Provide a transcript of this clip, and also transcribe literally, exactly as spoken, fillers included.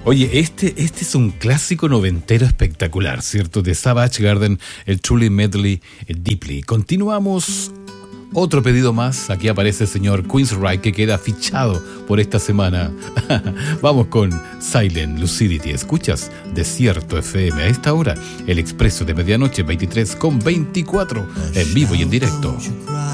Oye, este, este es un clásico noventero espectacular, ¿cierto? De Savage Garden, el Truly Medley, el Deeply. Continuamos. Otro pedido más. Aquí aparece el señor Queensryche, que queda fichado por esta semana. Vamos con Silent Lucidity. Escuchas Desierto F M. A esta hora, el expreso de medianoche, veintitrés con veinticuatro, en vivo y en directo.